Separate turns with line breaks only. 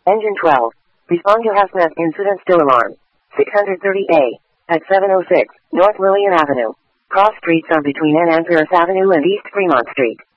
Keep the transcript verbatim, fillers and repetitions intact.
Engine twelve. Respond to hazmat incident still alarm. six thirty A. At seven oh six, North Lillian Avenue. Cross streets are between N and Paris Avenue and East Fremont Street.